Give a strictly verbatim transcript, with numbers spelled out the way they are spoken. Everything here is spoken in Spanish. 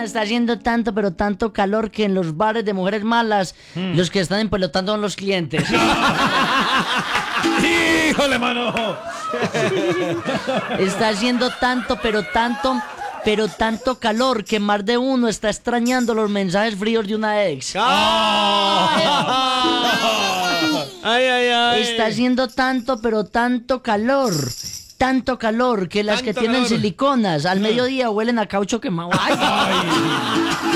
está haciendo tanto, pero tanto calor que en los bares de mujeres malas, mm. los que están empelotando son los clientes. ¡Híjole, mano! Está haciendo tanto, pero tanto, pero tanto calor que más de uno está extrañando los mensajes fríos de una ex. ¡Ay, ay, ay! Está haciendo tanto, pero tanto calor. Tanto calor que las Tanto que tienen calor. siliconas al mediodía huelen a caucho quemado. ¡Ay! Ay.